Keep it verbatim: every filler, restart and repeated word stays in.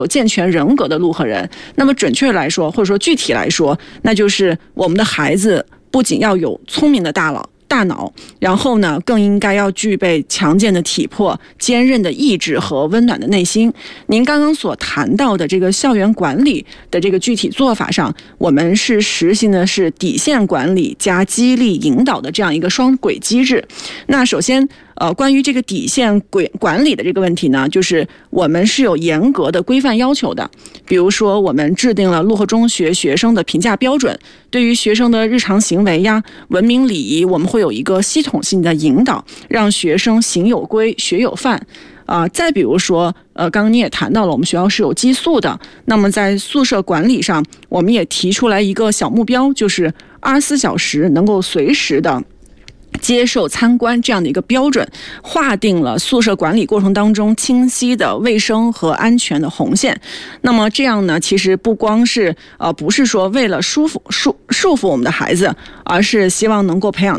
有健全人格的陆河人。那么准确来说，或者说具体来说，那就是我们的孩子不仅要有聪明的大脑。大脑，然后呢，更应该要具备强健的体魄、坚韧的意志和温暖的内心。您刚刚所谈到的这个校园管理的这个具体做法上，我们是实行的是底线管理加激励引导的这样一个双轨机制。那首先，呃，关于这个底线管管理的这个问题呢，就是我们是有严格的规范要求的。比如说，我们制定了陆河中学学生的评价标准，对于学生的日常行为呀、文明礼仪，我们会有一个系统性的引导，让学生行有规、学有范。啊、呃，再比如说，呃，刚刚你也谈到了，我们学校是有寄宿的。那么在宿舍管理上，我们也提出来一个小目标，就是二十四小时能够随时的接受参观这样的一个标准，划定了宿舍管理过程当中清晰的卫生和安全的红线。那么这样呢，其实不光是呃不是说为了束缚束束缚我们的孩子，而是希望能够培养